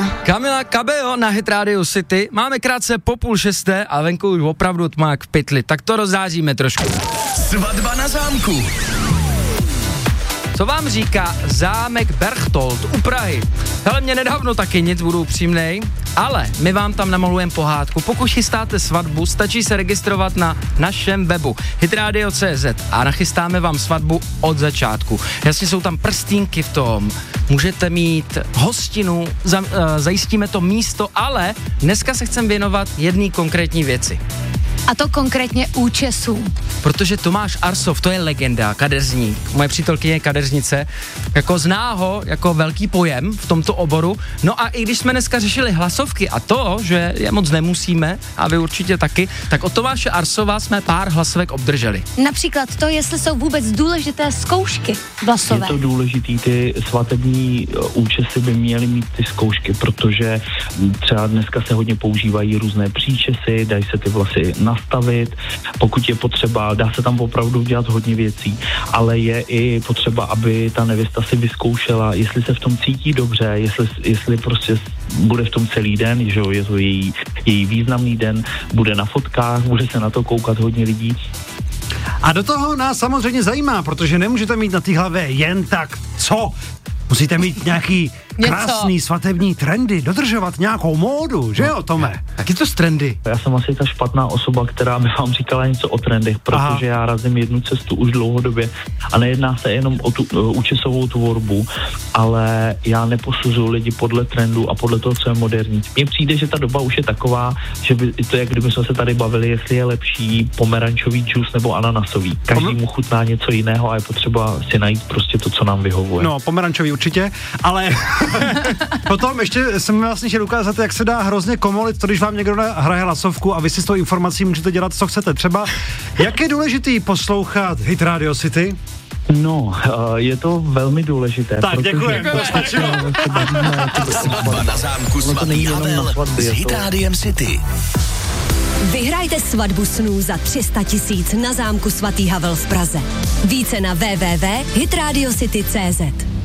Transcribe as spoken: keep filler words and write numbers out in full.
Camila Cabello na Hit Radio City. Máme krátce po půl šesté a venku už opravdu tmák v pytli. Tak to rozzáříme trošku. Svatba na zámku. Co vám říká zámek Berchtold u Prahy? Hele, mě nedávno taky nic, budu upřímnej, ale my vám tam namalujeme pohádku. Pokud chystáte svatbu, stačí se registrovat na našem webu hitradio tečka cé zet a nachystáme vám svatbu od začátku. Jasně jsou tam prstínky v tom, můžete mít hostinu, za, uh, zajistíme to místo, ale dneska se chcem věnovat jedné konkrétní věci. A to konkrétně účesům. Protože Tomáš Arsov, to je legenda, kadeřník, moje přítelkyně je kadeřnice, jako zná ho jako velký pojem v tomto oboru. No a i když jsme dneska řešili hlasovky a to, že je moc nemusíme, a vy určitě taky, tak od Tomáše Arsova jsme pár hlasovek obdrželi. Například to, jestli jsou vůbec důležité zkoušky vlasové. Je to důležitý, ty svatební účesy by měly mít ty zkoušky, protože třeba dneska se hodně používají různé příčesy, dají se ty vlasy nastavit, pokud je potřeba, dá se tam opravdu dělat hodně věcí, ale je i potřeba, aby ta nevěsta si vyzkoušela, jestli se v tom cítí dobře, jestli, jestli prostě bude v tom celý den, že jo, je to její, její významný den, bude na fotkách, bude se na to koukat hodně lidí. A do toho nás samozřejmě zajímá, protože nemůžete mít na té hlavě jen tak co. Musíte mít nějaký krásný svatební trendy, dodržovat nějakou módu, že jo, Tome? Taky to z trendy. Já jsem asi ta špatná osoba, která by vám říkala něco o trendech, protože Aha. já razím jednu cestu už dlouhodobě a nejedná se jenom o tu uh, účesovou tvorbu, ale já neposuzuju lidi podle trendu a podle toho, co je moderní. Mně přijde, že ta doba už je taková, že by, to je, kdyby jsme se tady bavili, jestli je lepší pomerančový džus nebo ananasový. Každému chutná něco jiného a je potřeba si najít prostě to, co nám vyhovuje. No, pomerančový určitě, ale potom ještě jsem vlastně chtěl ukázat, jak se dá hrozně komolit, to když vám někdo hraje hlasovku a vy si s tou informací můžete dělat, co chcete. Třeba, jak je důležitý poslouchat Hit Radio City? No, je to velmi důležité. Tak, děkujeme. Svatba na zámku svatý Havel s Hit Rádiem City. Vyhrajte svatbu snů za tři sta tisíc na zámku svatý Havel v Praze. Více na w w w tečka hitradio city tečka cé zet.